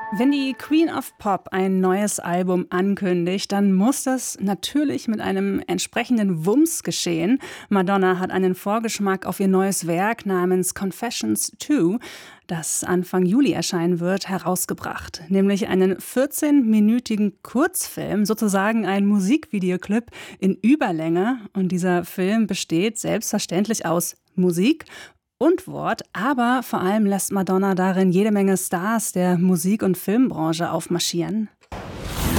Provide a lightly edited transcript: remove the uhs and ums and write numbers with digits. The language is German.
Wenn die Queen of Pop ein neues Album ankündigt, dann muss das natürlich mit einem entsprechenden Wumms geschehen. Madonna hat einen Vorgeschmack auf ihr neues Werk namens Confessions 2, das Anfang Juli erscheinen wird, herausgebracht. Nämlich einen 14-minütigen Kurzfilm, sozusagen ein Musikvideoclip in Überlänge. Und dieser Film besteht selbstverständlich aus Musik und Wort, aber vor allem lässt Madonna darin jede Menge Stars der Musik- und Filmbranche aufmarschieren.